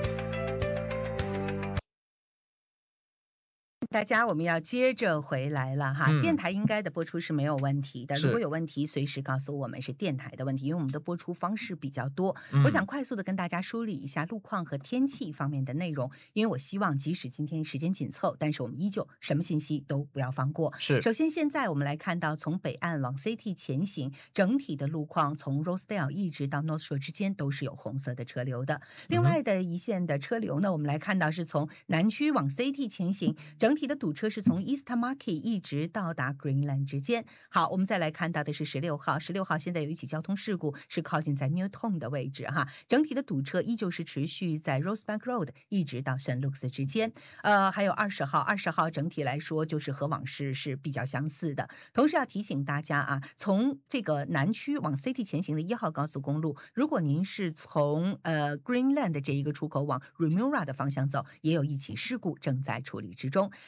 大家，我们要接着回来了哈。电台应该的播出是没有问题的，如果有问题，随时告诉我们是电台的问题，因为我们的播出方式比较多。我想快速的跟大家梳理一下路况和天气方面的内容，因为我希望即使今天时间紧凑，但是我们依旧什么信息都不要放过。首先现在我们来看到从北岸往 City 前行，整体的路况从 Rosedale 一直到 North Shore 之间都是有红色的车流的。另外的一线的车流呢，我们来看到是从南区往 City 前行，整体的堵车是从 East Market 一直到达 Greenland 之间。好，我们再来看到的是16号现在有一起交通事故，是靠近在 Newton 的位置哈。整体的堵车依旧是持续在 Rosebank Road 一直到圣路斯之间。还有20号整体来说就是和往事是比较相似的。同时要提醒大家啊，从这个南区往 City 前行的1号高速公路，如果您是从Greenland 这一个出口往 Remuera 的方向走，也有一起事故正在处理之中。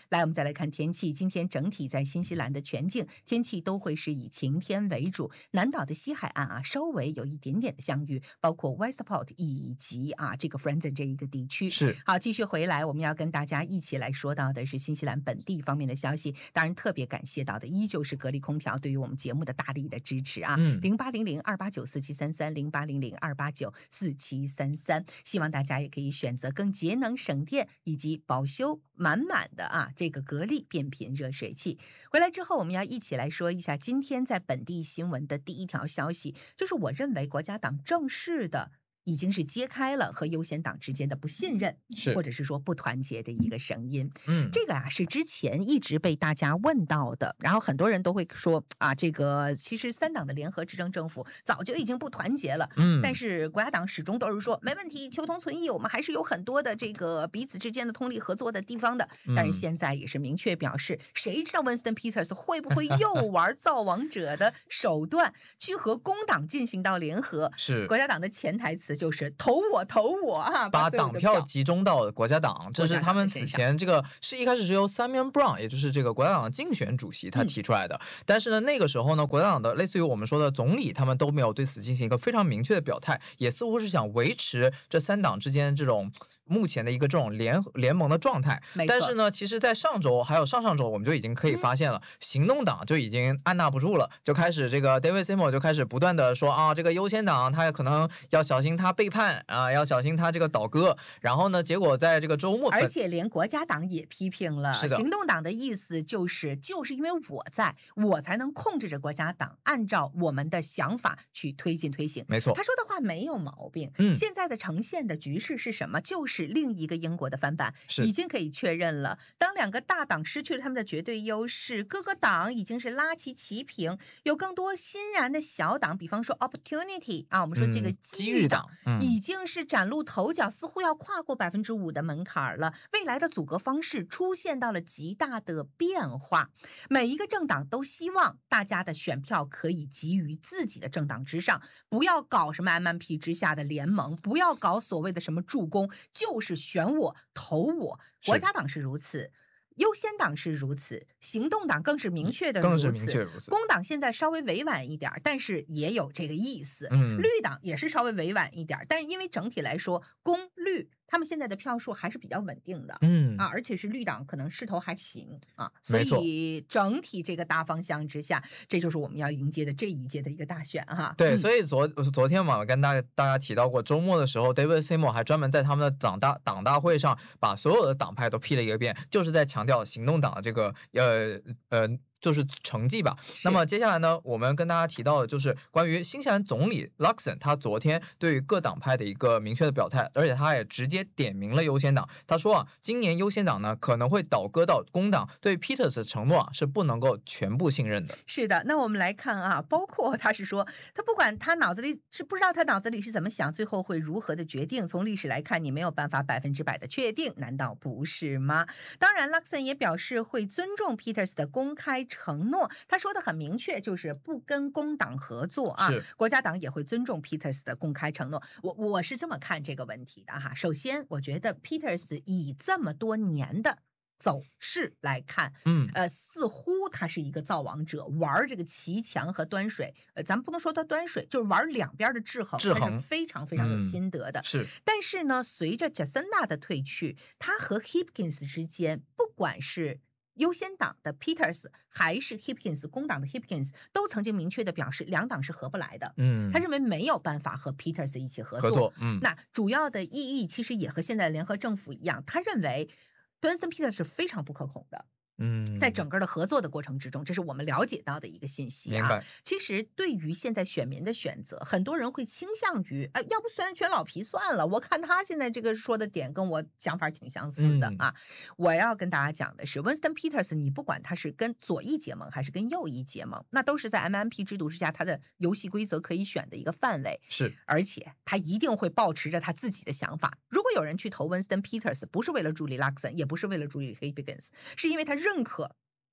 来，我们再来看天气。今天整体在新西兰的全境天气都会是以晴天为主，南岛的西海岸啊，稍微有一点点的降雨，包括 Westport 以及这个 Fraser 这一个地区。 是。 好，继续回来，我们要跟大家一起来说到的是新西兰本地方面的消息。当然，特别感谢到的依旧是格力空调对于我们节目的大力的支持啊。0800289473，0800289473，希望大家也可以选择更节能省电以及保修满满的这个格力变频热水器。回来之后，我们要一起来说一下今天在本地新闻的第一条消息，就是我认为国家党正式的已经是揭开了和优先党之间的不信任，或者是说不团结的一个声音。这个是之前一直被大家问到的，然后很多人都会说这个其实3党的联合执政政府早就已经不团结了。但是国家党始终都是说没问题，求同存异，我们还是有很多的这个彼此之间的通力合作的地方的。但是现在也是明确表示，谁知道 Winston Peters 会不会又玩造王者的手段去和工党进行到联合？ 是国家党的潜台词就是投我把党票集中到国家党，这是他们此前这个是一开始是由 Simon Brown， 也就是这个国家党的竞选主席他提出来的。但是呢，那个时候呢，国家党的类似于我们说的总理，他们都没有对此进行一个非常明确的表态，也似乎是想维持这3党之间这种目前的一个这种联盟的状态。但是呢，其实在上周还有上上周，我们就已经可以发现了，行动党就已经按捺不住了，就开始这个 David Seymour 就开始不断的说这个优先党他可能要小心他背叛要小心他这个倒戈。然后呢，结果在这个周末， 而且连国家党也批评了。行动党的意思就是因为我才能控制着国家党，按照我们的想法去推行。 没错， 他说的话没有毛病。现在的呈现的局势是什么？就是另一个英国的翻版，已经可以确认了。当2个大党失去了他们的绝对优势，各个党已经是拉齐平，有更多欣然的小党，比方说 Opportunity 我们说这个机遇党已经是崭露头角，似乎要跨过5%的门槛了。未来的组阁方式出现到了极大的变化，每一个政党都希望大家的选票可以给予自己的政党之上，不要搞什么 MMP 之下的联盟，不要搞所谓的什么助攻，就是选我投我。国家党是如此，优先党是如此，行动党更是明确的如此，工党现在稍微委婉一点，但是也有这个意思。绿党也是稍微委婉一点，但是因为整体来说，公绿他们现在的票数还是比较稳定的。而且是绿党可能势头还行所以整体这个大方向之下，这就是我们要迎接的这一届的一个大选对，所以昨天嘛，跟大家提到过，周末的时候 David Seymour 还专门在他们的党大会上把所有的党派都批了一个遍，就是在强调行动党的这个就是成绩吧。那么接下来呢，我们跟大家提到的就是关于新西兰总理 Luxon 他昨天对于各党派的一个明确的表态，而且他也直接点名了优先党。他说今年优先党呢可能会倒戈到工党，对 Peters 的承诺是不能够全部信任的。 是的，那我们来看包括他是说他不管他脑子里是不知道他脑子里是怎么想，最后会如何的决定，从历史来看你没有办法100%的确定，难道不是吗？当然 Luxon 也表示会尊重 Peters 的公开承诺，他说的很明确，就是不跟工党合作国家党也会尊重 Peters 的公开承诺。我是这么看这个问题的首先我觉得 Peters 以这么多年的走势来看似乎他是一个造王者，玩这个骑墙和端水咱们不能说他端水，就是玩两边的制衡他是非常非常有心得的但是呢，随着 Jacinda 的退去，他和 Hipkins 之间，不管是优先党的 Peters 还是 Hipkins 工党的 Hipkins 都曾经明确的表示两党是合不来的他认为没有办法和 Peters 一起合作那主要的意义其实也和现在的联合政府一样，他认为 Winston Peters 是非常不可控的在整个的合作的过程之中，这是我们了解到的一个信息其实对于现在选民的选择，很多人会倾向于要不选老皮算了，我看他现在这个说的点跟我想法挺相似的我要跟大家讲的是 Winston Peters 你不管他是跟左翼结盟还是跟右翼结盟，那都是在 MMP 制度之下他的游戏规则可以选的一个范围而且他一定会抱持着他自己的想法。如果有人去投 Winston Peters 不是为了助力 Luxon 也不是为了助力 Hipkins， 是因为他认可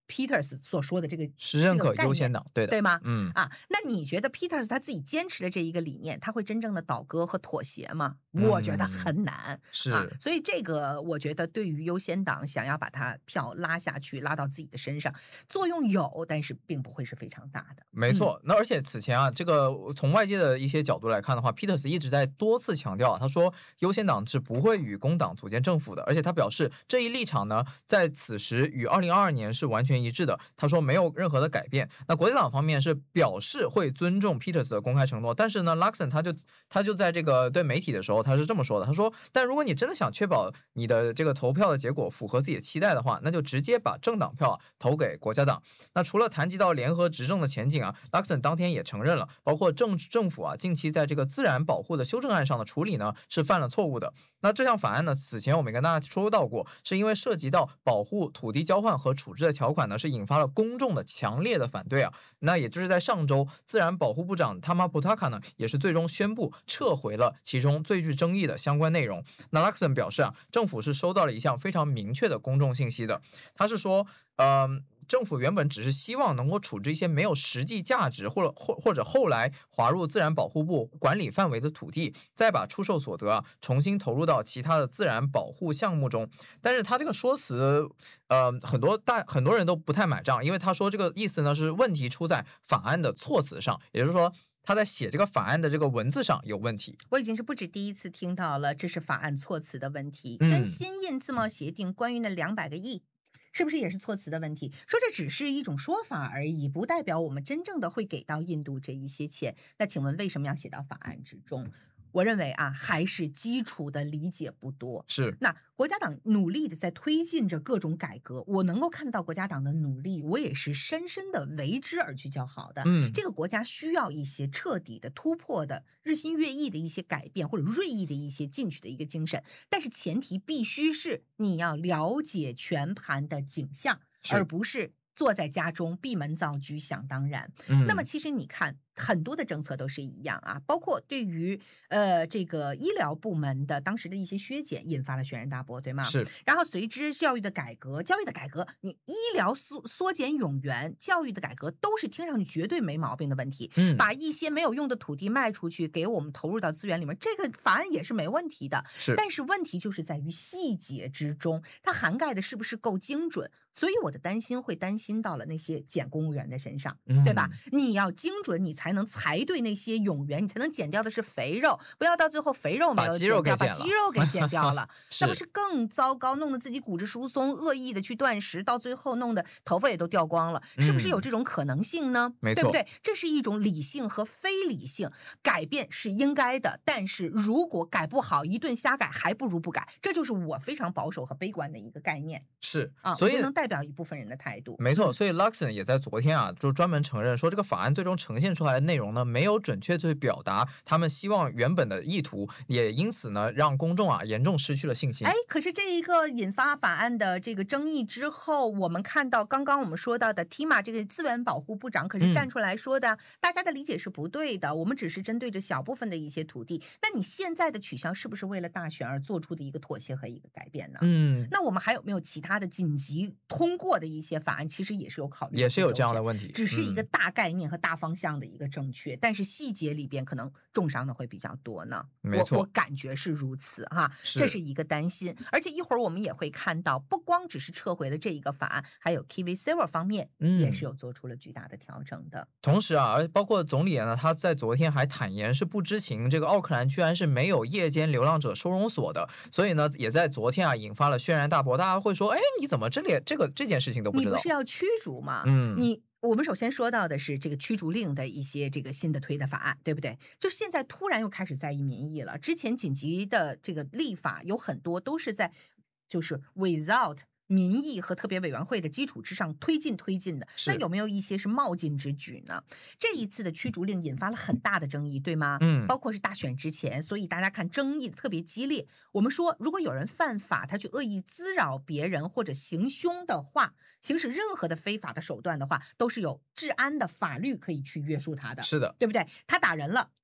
Peters 所说的这个是认可优先党，对的， 对吗？那你觉得 Peters 他自己坚持的这一个理念，他会真正的倒戈和妥协吗？我觉得很难， 是所以这个我觉得对于优先党想要把他票拉下去，拉到自己的身上，作用有，但是并不会是非常大的。 没错，那而且此前这个从外界的一些角度来看的话 ，Peters 一直在多次强调，他说优先党是不会与工党组建政府的，而且他表示这一立场呢，在此时与2022年是完全一致的。他说没有任何的改变。那国际党方面是表示会尊重 Peters 的公开承诺，但是呢 ，Luxon 他就在这个对媒体的时候，他是这么说的，他说，但如果你真的想确保你的这个投票的结果符合自己的期待的话，那就直接把政党票投给国家党。那除了谈及到联合执政的前景Luxon 当天也承认了，包括政府近期在这个自然保护的修正案上的处理呢是犯了错误的。那这项法案呢，此前我们跟大家说到过，是因为涉及到保护土地交换和处置的条款呢，是引发了公众的强烈的反对那也就是在上周，自然保护部长 Tama Potaka 呢，也是最终宣布撤回了其中最具争议的相关内容。那 Luxon 表示政府是收到了一项非常明确的公众信息的，他是说政府原本只是希望能够处置一些没有实际价值或者后来划入自然保护部管理范围的土地，再把出售所得重新投入到其他的自然保护项目中。但是他这个说辞很多人都不太买账，因为他说这个意思呢是问题出在法案的措辞上，也就是说他在写这个法案的这个文字上有问题。 我已经是不止第一次听到了，这是法案措辞的问题。跟新印自贸协定关于那200个亿是不是也是措辞的问题？说这只是一种说法而已，不代表我们真正的会给到印度这一些钱。那请问为什么要写到法案之中？我认为还是基础的理解不多。 是， 那国家党努力的在推进着各种改革，我能够看到国家党的努力，我也是深深的为之而去叫好的。这个国家需要一些彻底的突破的、日新月异的一些改变，或者锐意的一些进取的一个精神，但是前提必须是你要了解全盘的景象，而不是坐在家中闭门造车想当然。那么其实你看很多的政策都是一样包括对于这个医疗部门的当时的一些削减，引发了轩然大波，对吗？ 是。 然后随之教育的改革，你医疗缩减冗员，教育的改革都是听上去绝对没毛病的问题。把一些没有用的土地卖出去，给我们投入到资源里面，这个法案也是没问题的。但是问题就是在于细节之中，它涵盖的是不是够精准？所以我的担心会担心到了那些减公务员的身上，对吧？你要精准，你才能裁对那些冗员，你才能减掉的是肥肉，不要到最后肥肉没有减掉，把肌肉给减掉了，那不是更糟糕？弄得自己骨质疏松，恶意的去断食，到最后弄得头发也都掉光了，是不是有这种可能性呢？ 没错， 对不对？这是一种理性和非理性，改变是应该的，但是如果改不好，一顿瞎改，还不如不改。这就是我非常保守和悲观的一个概念。 是所以能代表一部分人的态度。 没错，所以 Luxon 也在昨天就专门承认说，这个法案最终呈现出来的内容呢，没有准确去表达他们希望原本的意图，也因此呢，让公众严重失去了信心。 可是这一个引发法案的这个争议之后，我们看到刚刚我们说到的 Tima 这个资源保护部长可是站出来说的，大家的理解是不对的，我们只是针对着小部分的一些土地。那你现在的取消是不是为了大选而做出的一个妥协和一个改变呢？那我们还有没有其他的紧急通过的一些法案，其实也是有考虑， 也是有这样的问题， 只是一个大概念和大方向的一个正确，但是细节里边可能重伤的会比较多呢。 没错， 我感觉是如此这是一个担心。而且一会儿我们也会看到，不光只是撤回了这一个法案，还有 KiwiSaver 方面也是有做出了巨大的调整的。 同时包括总理呢，他在昨天还坦言是不知情这个奥克兰居然是没有夜间流浪者收容所的，所以呢，也在昨天引发了轩然大波。大家会说，你怎么这件事情都不知道？ 你不是要驱逐吗？我们首先说到的是这个驱逐令的一些这个新的推的法案，对不对？就现在突然又开始在意民意了。之前紧急的这个立法有很多都是在就是 without民意和特别委员会的基础之上推进的，那有没有一些是冒进之举呢？这一次的驱逐令引发了很大的争议，对吗？包括是大选之前，所以大家看争议特别激烈。我们说，如果有人犯法，他去恶意滋扰别人或者行凶的话，行使任何的非法的手段的话，都是有治安的法律可以去约束他的， 是的， 对不对？他打人了，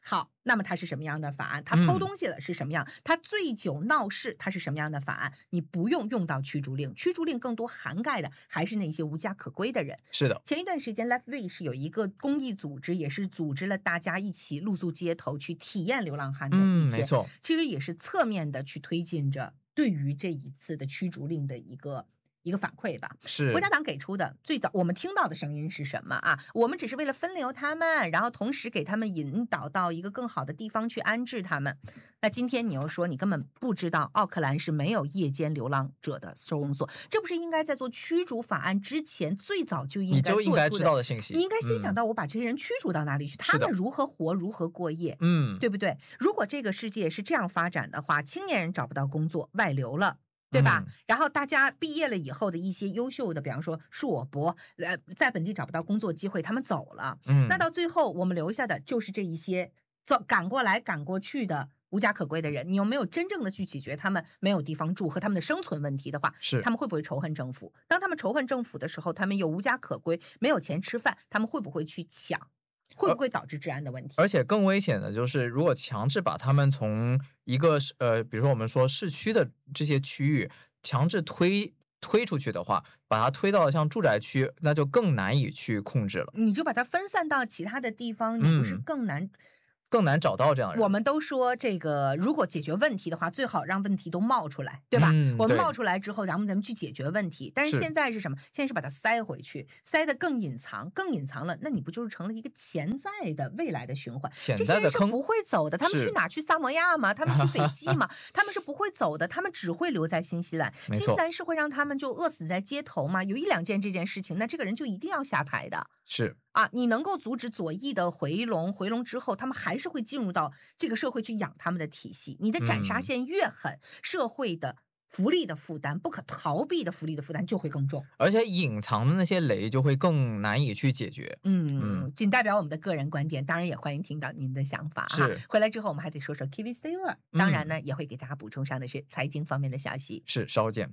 好，那么它是什么样的法案？他偷东西了是什么样？他醉酒闹事，它是什么样的法案？你不用到驱逐令，驱逐令更多涵盖的还是那些无家可归的人。 是的， 前一段时间 Left V 是有一个公益组织，也是组织了大家一起露宿街头去体验流浪汉的一天， 没错， 其实也是侧面的去推进着对于这一次的驱逐令的一个反馈吧。 是国家党给出的最早我们听到的声音是什么啊？我们只是为了分流他们，然后同时给他们引导到一个更好的地方去安置他们。那今天你又说你根本不知道奥克兰是没有夜间流浪者的收容所，这不是应该在做驱逐法案之前最早就应该做出的， 你就应该知道的信息。 你应该先想到我把这些人驱逐到哪里去，他们如何活，如何过夜，对不对？如果这个世界是这样发展的话，青年人找不到工作，外流了。对吧？然后大家毕业了以后的一些优秀的，比方说硕博，在本地找不到工作机会，他们走了。那到最后我们留下的就是这一些赶过来赶过去的无家可归的人。你有没有真正的去解决他们没有地方住和他们的生存问题的话，他们会不会仇恨政府？当他们仇恨政府的时候，他们又无家可归，没有钱吃饭，他们会不会去抢？会不会导致治安的问题？ 而且更危险的就是，如果强制把他们从一个比如说我们说市区的这些区域强制推出去的话，把它推到像住宅区，那就更难以去控制了。 你就把它分散到其他的地方，你不是更难找到这样的人。 我们都说这个，如果解决问题的话，最好让问题都冒出来，对吧？我们冒出来之后，然后咱们去解决问题。但是现在是什么？现在是把它塞回去，塞得更隐藏了，那你不就是成了一个潜在的未来的循环？ 潜在的坑， 这些人是不会走的。他们去哪？去萨摩亚吗？他们去斐济吗？他们是不会走的，他们只会留在新西兰。新西兰是会让他们就饿死在街头吗？有1-2件这件事情，那这个人就一定要下台的。 是啊，你能够阻止左翼的回笼之后，他们还是会进入到这个社会去养他们的体系。你的斩杀线越狠，社会的福利的负担，不可逃避的福利的负担就会更重， 而且隐藏的那些雷就会更难以去解决。 仅代表我们的个人观点，当然也欢迎听到您的想法。 是， 回来之后我们还得说说 KiwiSaver，当然呢也会给大家补充上的是财经方面的消息。 是，稍后见。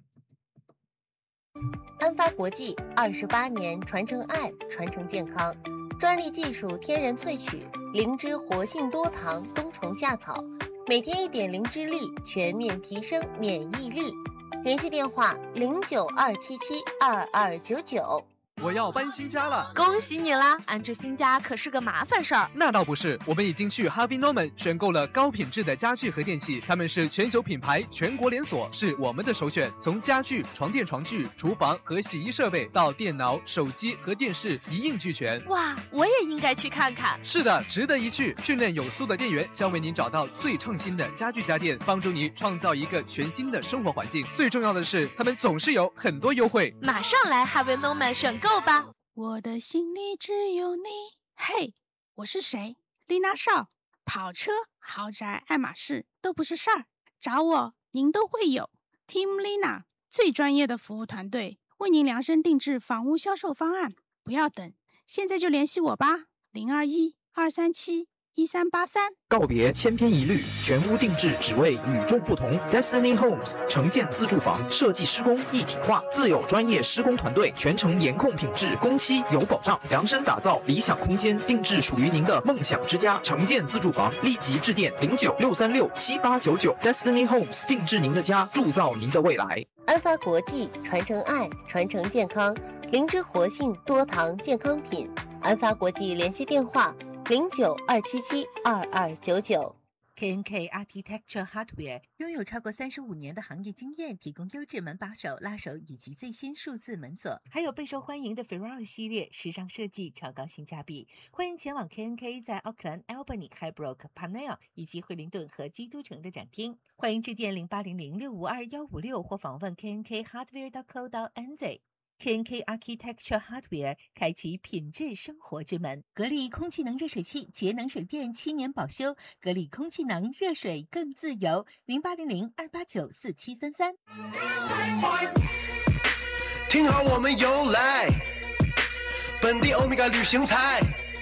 安发国际28年传承爱，传承健康，专利技术天然萃取，灵芝活性多糖冬虫夏草，每天1点灵芝粒，全面提升免疫力。联系电话092772299。 我要搬新家了， 恭喜你啦！安置新家可是个麻烦事儿。 那倒不是，我们已经去 Harvey Norman 选购了高品质的家具和电器，他们是全球品牌，全国连锁，是我们的首选。从家具、床垫、床具、厨房和洗衣设备到电脑、手机和电视一应俱全。 哇，我也应该去看看。 是的，值得一去。训练有素的店员将为您找到最创新的家具家电，帮助你创造一个全新的生活环境。最重要的是，他们总是有很多优惠。 马上来 Harvey Norman 选购吧。 我的心里只有你。嘿，我是谁？丽娜少。跑车、豪宅、爱马仕都不是事儿，找我您都会有。Team Lina 最专业的服务团队，为您量身定制房屋销售方案。不要等，现在就联系我吧。021-237-1383。 告别千篇一律，全屋定制，只为与众不同。Destiny Homes 城建自住房设计施工一体化，自有专业施工团队，全程严控品质，工期有保障，量身打造理想空间，定制属于您的梦想之家。城建自住房，立即致电0963678899。Destiny Homes 定制您的家，铸造您的未来。 安发国际传承爱，传承健康，灵芝活性多糖健康品。安发国际联系电话092772299。 KNK Architecture Hardware 拥有超过35年的行业经验，提供优质门把手、拉手以及最新数字门锁，还有备受欢迎的 Ferrari 系列，时尚设计，超高性价比。欢迎前往 KNK 在奥克兰、Albany、Highbrook、Parnell 以及惠灵顿和基督城的展厅。欢迎致电0800652156或访问 knkHardware.co.nz。KNK Architecture Hardware 开启品质生活之门，格力空气能热水器，节能省电7年保修，格力空气能热水更自由。0800-289-4733。 听好我们由来，本地欧米伽旅行彩，